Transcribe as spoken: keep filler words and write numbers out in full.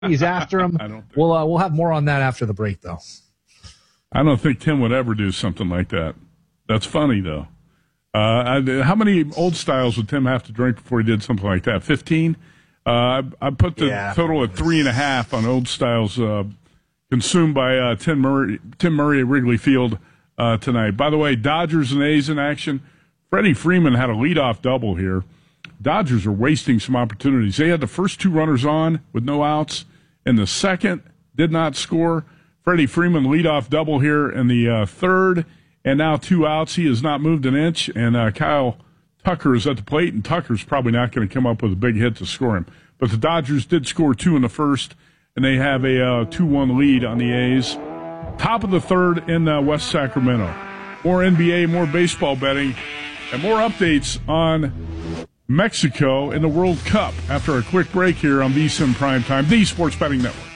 He's after him. I don't think we'll uh, we'll have more on that after the break, though. I don't think Tim would ever do something like that. That's funny, though. Uh, I, how many old styles would Tim have to drink before he did something like that? Fifteen. Uh, I, I put the yeah. total at three and a half on old styles uh, consumed by uh, Tim Murray. Tim Murray at Wrigley Field uh, tonight. By the way, Dodgers and A's in action. Freddie Freeman had a leadoff double here. Dodgers are wasting some opportunities. They had the first two runners on with no outs, and the second did not score. Freddie Freeman leadoff double here in the uh, third, and now two outs. He has not moved an inch, and uh, Kyle Tucker is at the plate, and Tucker's probably not going to come up with a big hit to score him. But the Dodgers did score two in the first, and they have a uh, two one lead on the A's. Top of the third in uh, West Sacramento. More N B A, more baseball betting, and more updates on Mexico in the World Cup after a quick break here on VSiN Primetime, the Sports Betting Network.